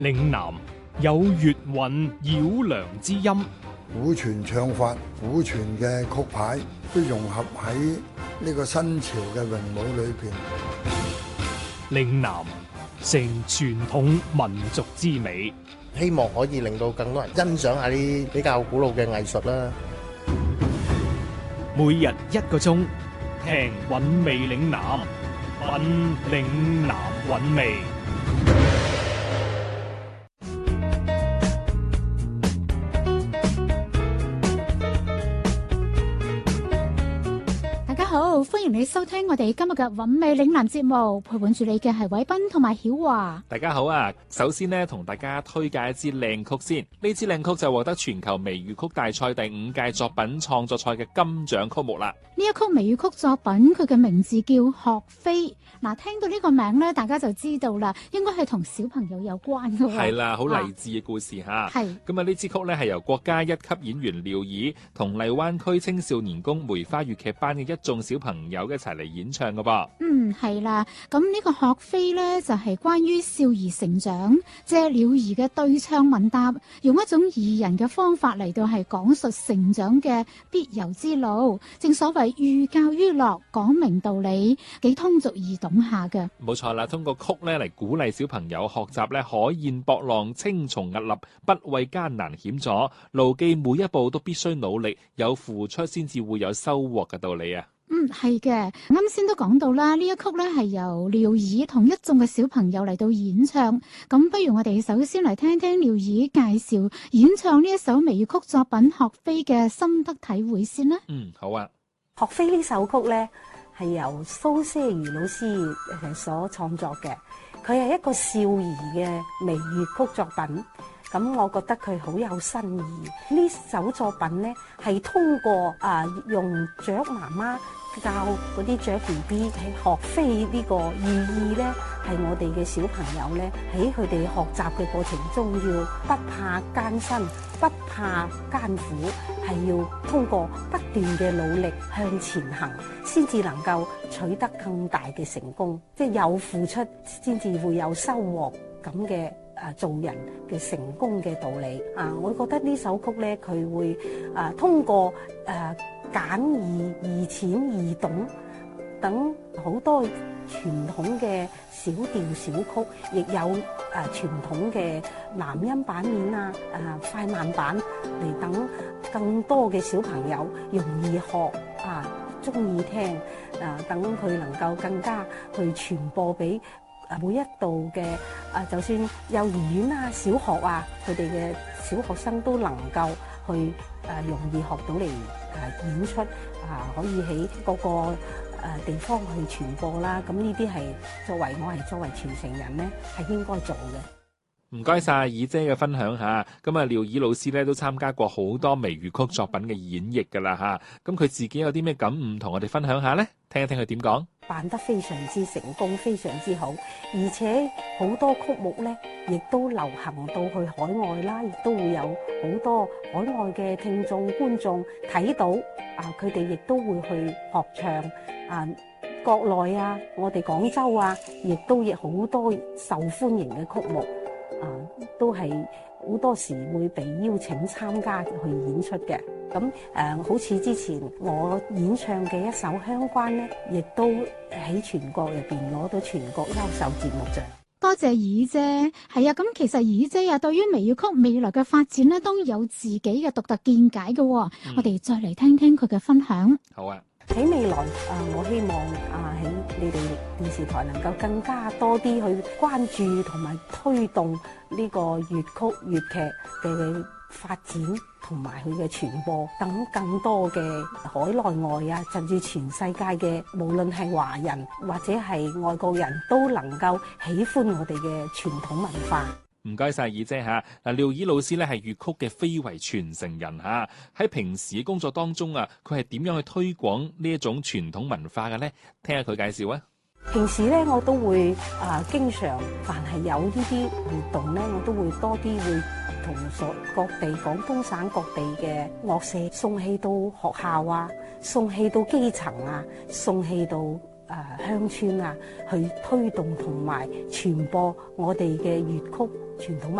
嶺南有粵韻繞梁之音， 古傳唱法、古傳嘅曲牌都融合喺呢個新潮嘅詠舞裏邊。 嶺南成傳統民族之美， 希望可以令到更多人欣賞下啲比較古老嘅藝術啦。 每日1個鐘，聽韻味嶺南，品嶺南韻味。 好，歡迎你收聽我哋今日嘅韻味嶺南節目，陪伴住你嘅係偉斌同埋曉華。 大家好啊！首先呢，同大家推介一支靚曲先。呢支靚曲就獲得全球微粵曲大賽第5屆作品創作賽嘅金獎曲目啦。呢一曲微粵曲作品，佢嘅名字叫《學飛》。嗱，聽到呢個名呢，大家就知道啦，應該係同小朋友有關嘅。 係啦，好勵志嘅故事吓。係咁啊！呢支曲呢係由國家1級演員廖以同荔灣區青少年宮梅花粵劇班嘅一眾小朋友一齊嚟演唱嘅噃。 係啦。咁呢個學飛呢，就係關於少兒成長，借廖兒嘅對唱問答，用一種擬人嘅方法嚟到係講述成長嘅必由之路。正所謂寓教於樂，講明道理，幾通俗易懂下嘅。 冇錯啦，通過曲呢嚟鼓勵小朋友學習呢海燕博浪、青松屹立，不畏艱難險阻，牢記每一步都必須努力，有付出先至會有收穫嘅道理啊！ 係嘅，啱先都講到啦，呢一曲呢係由廖以同一眾嘅小朋友嚟到演唱。咁不如我哋首先嚟聽聽廖以介紹演唱呢一首微粵曲作品《學飛》嘅心得體會先啦。 好啊。 《學飛》呢首曲呢係由蘇些如老師所創作嘅，佢係一個少兒嘅微粵曲作品。咁我覺得佢好有新意。呢首作品呢係通過用雀媽媽教嗰啲雀 BB 喺學飛呢個寓意呢，係我哋嘅小朋友呢喺佢哋學習嘅過程中要不怕艱辛，不怕艱苦，係要通過不斷嘅努力向前行，先至能夠取得更大嘅成功。即係有付出先至會有收穫咁嘅做人嘅成功嘅道理我覺得呢首曲呢，佢會通過簡易、易淺、易懂等好多傳統嘅小調小曲，亦有傳統嘅南音版面快慢版嚟，等更多嘅小朋友容易學中意聽等佢能夠更加去傳播俾每一度嘅就算幼兒園小學佢哋嘅小學生都能夠去容易學到嚟演出可以喺嗰個地方去傳播啦。咁呢啲係作為傳承人咧，係應該做嘅。 唔該晒以姐嘅分享吓。咁廖以老師咧都參加過好多微粵曲作品嘅演繹噶啦吓。咁佢自己有啲咩感悟同我哋分享下呢？聽一聽佢點講。 辦得非常之成功，非常之好，而且好多曲目咧，亦都流行到去海外啦，亦都會有好多海外嘅聽眾觀眾睇到佢哋亦都會去學唱國內我哋廣州亦都有好多受歡迎嘅曲目都係好多時會被邀請參加去演出嘅。咁好似之前我演唱嘅一首《鄉關》呢，亦都喺全國入邊攞到全國優秀節目獎。 多謝以姐。係咁其實以姐對於微粵曲未來嘅發展呢，都有自己嘅獨特見解嘅。我哋再嚟聽聽佢嘅分享。 好啊。 喺未來我希望喺你哋電視台能夠更加多啲去關注同埋推動呢個粵曲粵劇嘅發展同埋佢嘅傳播，等更多嘅海內外甚至全世界嘅無論係華人或者係外國人都能夠喜歡我哋嘅傳統文化。 唔該晒以姐吓。廖以老師咧係粵曲嘅非遺傳承人吓。喺平時工作當中佢係點樣去推廣呢一種傳統文化嘅呢？聽下佢介紹啊。 平時咧我都會經常凡係有呢啲活動咧，我都會多啲會同各地廣東省各地嘅樂社送戲到學校送戲到基層送戲到鄉村啊，去推動同埋傳播我哋嘅粵曲傳統文化。